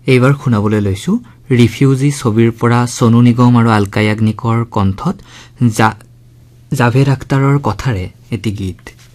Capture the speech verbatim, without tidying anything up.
এইবাৰ শুনাবলৈ লৈছো ৰিফিউজি ছবিৰ পৰা সোনু নিগম আৰু আলকা য়াগনিকৰ কণ্ঠত জাভেদ আখতাৰৰ কথাৰে এটি গীত।